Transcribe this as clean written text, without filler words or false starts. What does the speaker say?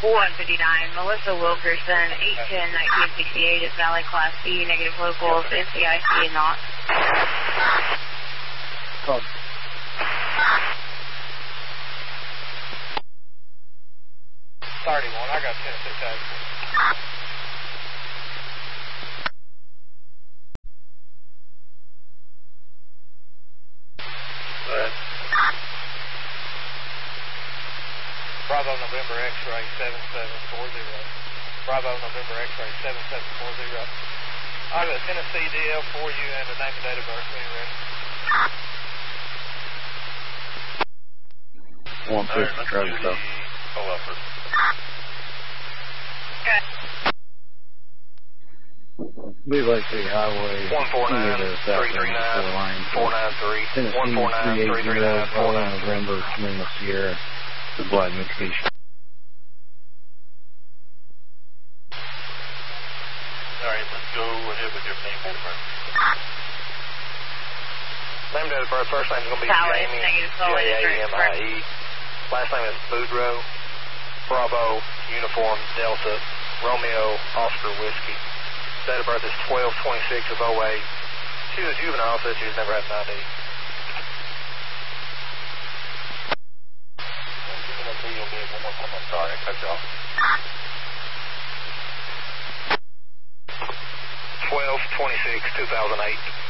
159, Melissa Wilkerson, 810-1968 at Valley Class B, negative locals, NCIC and Knox. Code. I got Tennessee tags. Bravo November X-ray 7740. Bravo November X-ray 7740. I got Tennessee DL for you and the name and date of birth when you're ready. 150 traffic stop. Hold up first. Okay. Leave Lake City Highway. 149-339-493. 149-339-493. November, Camino Sierra. The Black Mitsubishi. Alright, let's go ahead with your name and birth. Name and birth, first name is going to be Jamie, J-A-M-I-E. Last name is Boudreaux, Bravo, Uniform, Delta, Romeo, Oscar, Whiskey. Date of birth is 12/26 of 08. She was a juvenile, so she's never had an ID. I'm sorry, I cut you off. 12/26/2008.